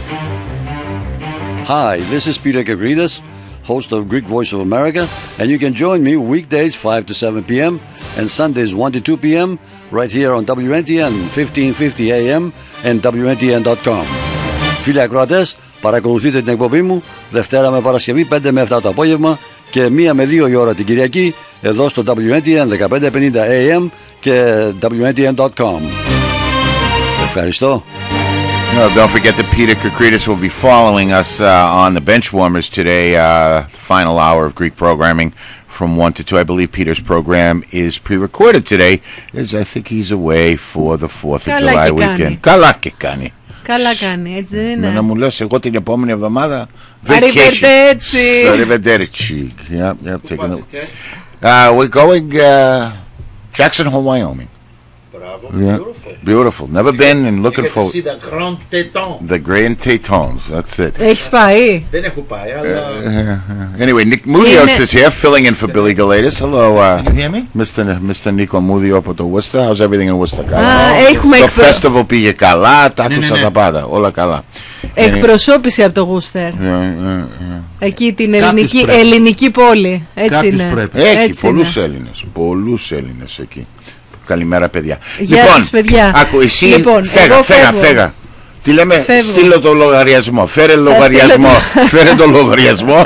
Hi, this is Peter Kagridas, host of Greek Voice of America, and you can join me weekdays 5 to 7 p.m. and Sundays 1 to 2 p.m. right here on WNTN 1550 AM and WNTN.com. Φίλοι ακροατές, παρακολουθείτε την εκπομπή μου Δευτέρα με Παρασκευή 5 με 7 το απόγευμα και 1 με 2 η ώρα την Κυριακή εδώ στο WNTN 1550 AM και WNTN.com. Ευχαριστώ. No, don't forget that Peter Kagridas will be following us on the Benchwarmers today, final hour of Greek programming from 1 to 2. I believe Peter's program is pre-recorded today, as I think he's away for the 4th of July weekend. Καλά και κάνει. Καλά κάνει, έτσι δεν είναι? Να μου λες εγώ την επόμενη εβδομάδα Arrivederci. Arrivederci. Yep, taking we're going Jackson Hole, Wyoming. Yeah. Beautiful. Never been and looking forward. See the Grand Teton. The Grand Tetons. That's it. Έχεις πάει? Δεν έχω πάει, αλλά... Anyway, Nick Mudios is here, filling in for Billy Galatis. Hello, Can you hear me? Mr. Nico Mudio από το Worcester. How's everything in Worcester? Έχουμε το festival πήγε καλά, τα άκουσα τα πάντα, όλα καλά. Εκπροσώπηση από το Worcester. Εκεί την ελληνική πόλη. Έτσι είναι. Έχει πολλούς Έλληνες εκεί. Καλημέρα, παιδιά. Γεια σας, παιδιά. Άκου, εσύ φέγα. Τι λέμε, στείλω το λογαριασμό. Φέρε λογαριασμό. Φέρε το λογαριασμό.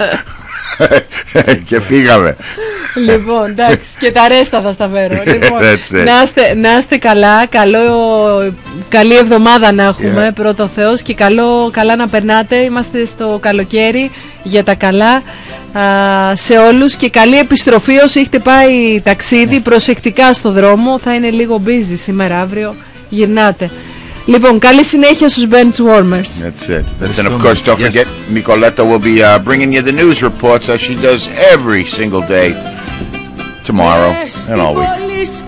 Και φύγαμε. Λοιπόν, εντάξει, και τα ρέστα θα στα φέρω. Λοιπόν, να είστε καλά. Καλή εβδομάδα να έχουμε, πρώτο Θεός. Και καλά να περνάτε. Είμαστε στο καλοκαίρι για τα καλά. Σε όλους και καλή επιστροφή όσοι έχετε πάει ταξίδι, προσεκτικά στο δρόμο, θα είναι λίγο busy σήμερα, αύριο γυρνάτε. Λοιπόν, καλή συνέχεια στους Benchwarmers. That's it. And of course, don't forget, Nicoletta will be bringing you the news reports as she does every single day tomorrow and all week.